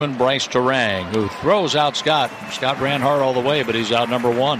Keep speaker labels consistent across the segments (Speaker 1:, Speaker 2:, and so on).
Speaker 1: Bryce Turang, who throws out Scott. Scott ran hard all the way, but he's out number one.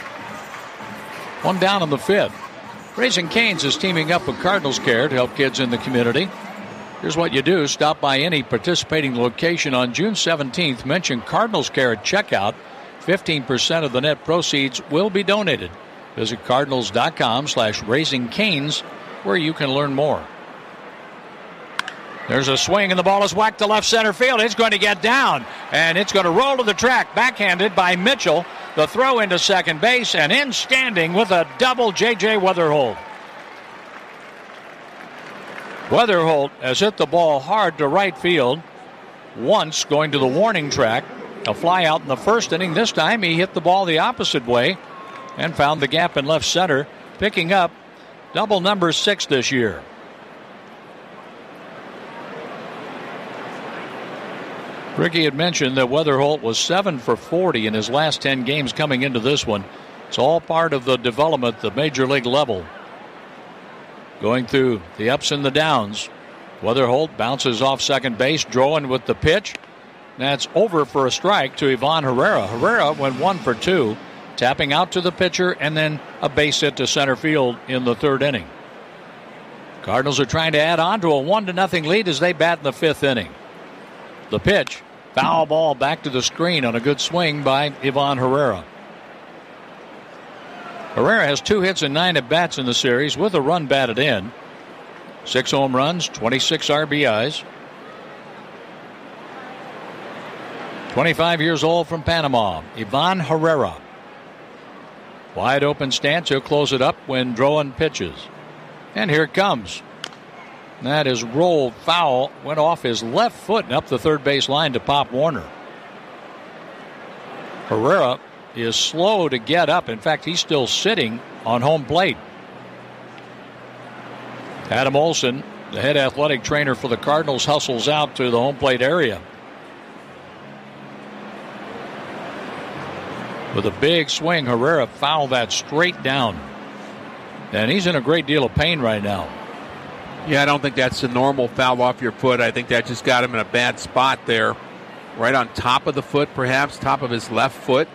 Speaker 1: One down in the fifth. Raising Cane's is teaming up with Cardinals Care to help kids in the community. Here's what you do. Stop by any participating location on June 17th. Mention Cardinals Care at checkout. 15% of the net proceeds will be donated. Visit cardinals.com/raisingcanes where you can learn more. There's a swing, and the ball is whacked to left center field. It's going to get down, and it's going to roll to the track. Backhanded by Mitchell. The throw into second base, and in standing with a double, J.J. Weatherholt. Weatherholt has hit the ball hard to right field. Once going to the warning track. A fly out in the first inning. This time he hit the ball the opposite way and found the gap in left center, picking up double number 6 this year. Ricky had mentioned that Weatherholt was 7 for 40 in his last 10 games coming into this one. It's all part of the development at the major league level. Going through the ups and the downs. Weatherholt bounces off second base. Drowan with the pitch. That's over for a strike to Ivan Herrera. Herrera went 1 for 2, tapping out to the pitcher and then a base hit to center field in the third inning. Cardinals are trying to add on to a 1-0 lead as they bat in the fifth inning. The pitch. Foul ball back to the screen on a good swing by Ivan Herrera. Herrera has 2 hits and 9 at-bats in the series with a run batted in. 6 home runs, 26 RBIs. 25 years old from Panama, Ivan Herrera. Wide open stance. He'll close it up when Drowan pitches. And here it comes. That is rolled foul. Went off his left foot and up the third base line to Pop Warner. Herrera is slow to get up. In fact, he's still sitting on home plate. Adam Olson, the head athletic trainer for the Cardinals, hustles out to the home plate area. With a big swing, Herrera fouled that straight down. And he's in a great deal of pain right now.
Speaker 2: Yeah, I don't think that's a normal foul off your foot. I think that just got him in a bad spot there. Right on top of the foot, perhaps, top of his left foot.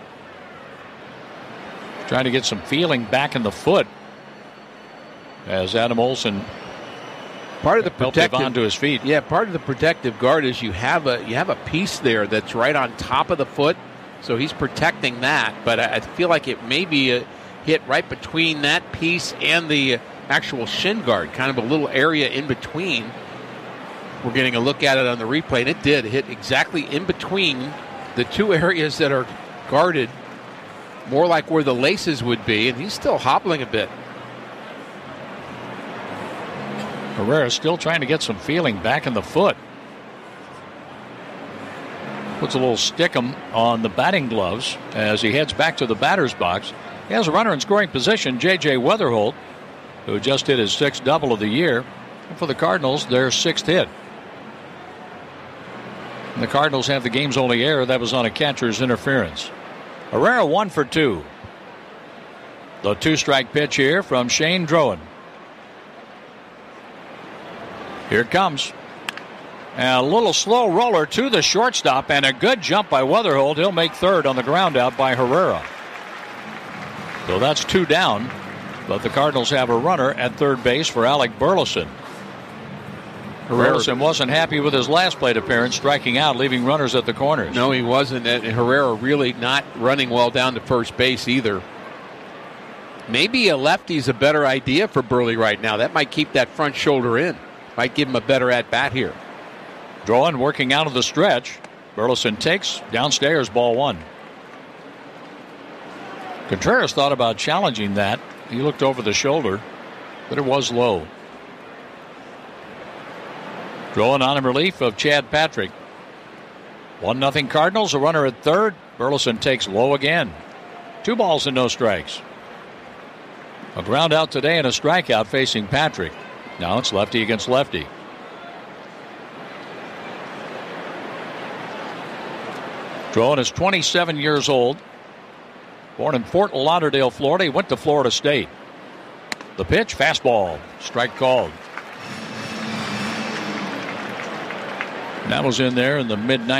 Speaker 1: Trying to get some feeling back in the foot as Adam Olson
Speaker 2: part of the
Speaker 1: helped Ivan to his feet.
Speaker 2: Yeah, part of the protective guard is you have a piece there that's right on top of the foot, so he's protecting that. But I feel like it may be a hit right between that piece and the actual shin guard, kind of a little area in between. We're getting a look at it on the replay, and it did hit exactly in between the two areas that are guarded, more like where the laces would be, and he's still hobbling a bit.
Speaker 1: Herrera still trying to get some feeling back in the foot. Puts a little stickum on the batting gloves as he heads back to the batter's box. He has a runner in scoring position, J.J. Weatherholt, who just hit his 6th double of the year. And for the Cardinals, their 6th hit. And the Cardinals have the game's only error. That was on a catcher's interference. Herrera 1 for 2. The 2-strike pitch here from Shane Drowan. Here it comes. And a little slow roller to the shortstop, and a good jump by Weatherholt. He'll make third on the ground out by Herrera. So that's 2 down. But the Cardinals have a runner at third base for Alec Burleson. Burleson wasn't happy with his last plate appearance, striking out, leaving runners at the corners.
Speaker 2: No, he wasn't. And Herrera really not running well down to first base either. Maybe a lefty's a better idea for Burley right now. That might keep that front shoulder in. Might give him a better at-bat here.
Speaker 1: Drowan working out of the stretch. Burleson takes downstairs, ball 1. Contreras thought about challenging that. He looked over the shoulder, but it was low. Drowan on in relief of Chad Patrick. 1-0 Cardinals, a runner at third. Burleson takes low again. 2 balls and no strikes. A ground out today and a strikeout facing Patrick. Now it's lefty against lefty. Drowan is 27 years old. Born in Fort Lauderdale, Florida. He went to Florida State. The pitch, fastball. Strike called. That was in there in the mid